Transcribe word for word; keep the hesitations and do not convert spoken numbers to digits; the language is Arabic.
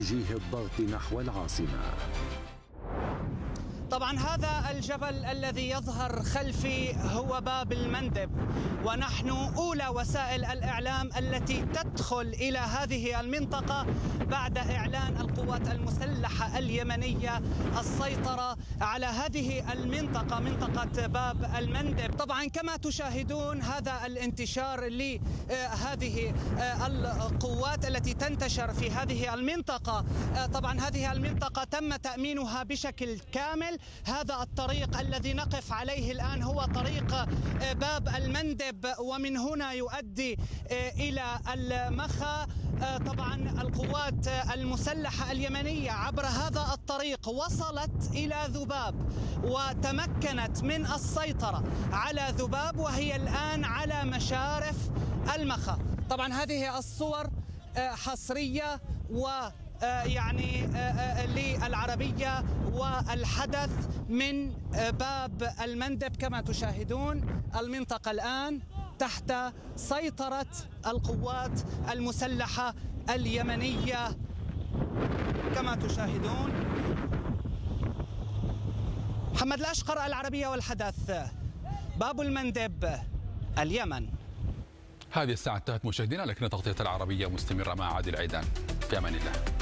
توجيه الضغط نحو العاصمة. طبعا هذا الجبل الذي يظهر خلفي هو باب المندب، ونحن أولى وسائل الإعلام التي تدخل إلى هذه المنطقة بعد إعلان القوات المسلحة اليمنية السيطرة على هذه المنطقة، منطقة باب المندب. طبعا كما تشاهدون هذا الانتشار لهذه القوات التي تنتشر في هذه المنطقة. طبعا هذه المنطقة تم تأمينها بشكل كامل. هذا الطريق الذي نقف عليه الآن هو طريق باب المندب، ومن هنا يؤدي إلى المخا. طبعا القوات المسلحة اليمنية عبر هذا الطريق وصلت إلى ذباب وتمكنت من السيطرة على ذباب، وهي الآن على مشارف المخا. طبعا هذه الصور حصرية و يعني للعربية والحدث من باب المندب. كما تشاهدون المنطقة الآن تحت سيطرة القوات المسلحة اليمنية كما تشاهدون. محمد الأشقر، العربية والحدث، باب المندب، اليمن. هذه الساعة انتهت مشاهدينا، لكن تغطية العربية مستمرة مع عادل عيدان. في أمان الله.